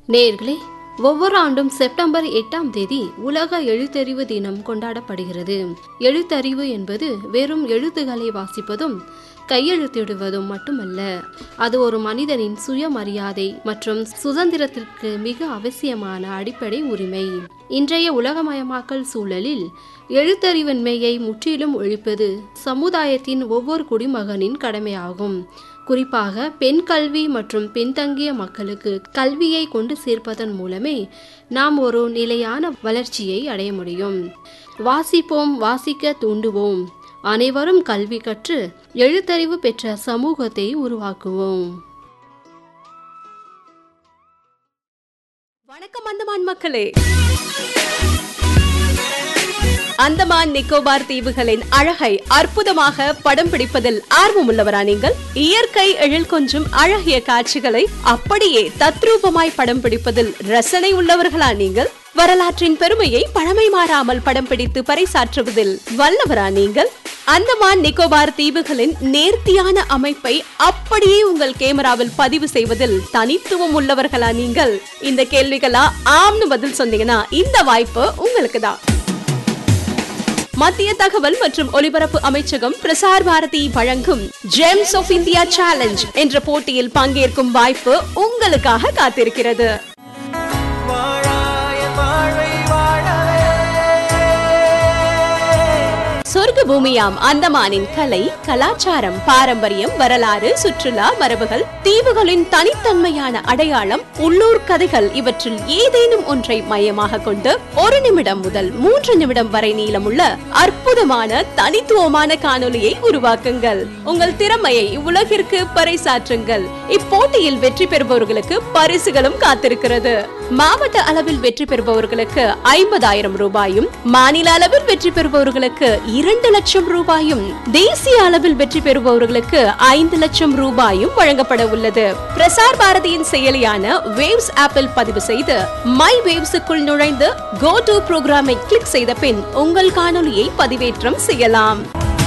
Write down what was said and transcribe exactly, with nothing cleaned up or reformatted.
நேயர்களே, ஒவ்வொரு ஆண்டும் செப்டம்பர் எட்டாம் தேதி உலக எழுத்தறிவு தினம் கொண்டாடப்படுகிறது. எழுத்தறிவு என்பது வெறும் எழுத்துக்களை வாசிப்பதும் கையெழுத்திடுவதும் மட்டுமல்ல, அது ஒரு மனிதனின் சுயமரியாதை மற்றும் சுதந்திரத்திற்கு மிக அவசியமான அடிப்படை உரிமை. இன்றைய உலகமயமாக்கல் சூழலில் எழுத்தறிவின்மையை முற்றிலும் ஒழிப்பது சமுதாயத்தின் ஒவ்வொரு குடிமகனின் கடமையாகும். குறிப்பாக பெண் கல்வி மற்றும் பின்தங்கிய மக்களுக்கு கல்வியை கொண்டு சேர்ப்பதன் மூலமே நாம் ஒரு நிலையான வளர்ச்சியை அடைய முடியும். வாசிப்போம், வாசிக்க தூண்டுவோம். அனைவரும் கல்வி கற்று எழுத்தறிவு பெற்ற சமூகத்தை உருவாக்குவோம். வணக்கம் அந்தமான் மக்களே. அந்தமான் நிக்கோபார் தீவுகளின் அழகை அற்புதமாக படம் பிடிப்பதில் ஆர்வமுள்ளவரா நீங்கள்? இயற்கை எழில் கொஞ்சும் அழகிய காட்சிகளை அப்படியே தத்ரூபமாய் படம் பிடிப்பதில் ரசனை உள்ளவர்களா நீங்கள்? வரலாற்றின் பெருமையை பழமை மாறாமல் படம் பிடித்து பறைசாற்றுவதில் வல்லவரா நீங்கள்? அந்தமான் நிக்கோபார் தீவுகளின் நேர்த்தியான அமைப்பை அப்படியே உங்கள் கேமராவில் பதிவு செய்வதில் தனித்துவம் உள்ளவர்களா நீங்கள்? இந்த கேள்விகளா ஆம்னு பதில் சொன்னீங்கன்னா இந்த வாய்ப்பு உங்களுக்கு தான். மத்திய தகவல் மற்றும் ஒலிபரப்பு அமைச்சகம் பிரசார் பாரதி வழங்கும் ஜெம்ஸ் ஆஃப் இந்தியா சேலஞ்ச் என்ற போட்டியில் பங்கேற்கும் வாய்ப்பு உங்களுக்காக காத்திருக்கிறது. சொர்க்க பூமியாம் அந்தமானின் கலை, கலாச்சாரம், பாரம்பரியம், வரலாறு, சுற்றுலா, மரபுகள், தீவுகளின் தனித்தன்மையான அடையாளம், உள்ளூர் கதைகள் இவற்றில் ஏதேனும் ஒன்றை மையமாக கொண்டு ஒரு நிமிடம் முதல் மூன்று நிமிடம் வரை நீளமுள்ள அற்புதமான தனித்துவமான காணொலியை உருவாக்குங்கள். உங்கள் திறமையை உலகிற்கு பறைசாற்றுங்கள். இப்போட்டியில் வெற்றி பெறுபவர்களுக்கு பரிசுகளும் காத்திருக்கிறது. மாவட்ட அளவில் வெற்றி பெறுபவர்களுக்கு ஐம்பதாயிரம் ரூபாயும், மாநில அளவில் வெற்றி பெறுபவர்களுக்கு இரண்டு லட்சம் ரூபாயும், தேசிய அளவில் வெற்றி பெறுபவர்களுக்கு ஐந்து லட்சம் ரூபாயும் வழங்கப்பட உள்ளது. பிரசார் பாரதியின் செயலியான வேவ்ஸ் ஆப்பில் பதிவு செய்து மை வேவ்ஸுக்குள் நுழைந்து கோ டு புரோகிராமை கிளிக் செய்த பின் உங்கள் காணொலியை பதிவேற்றம் செய்யலாம்.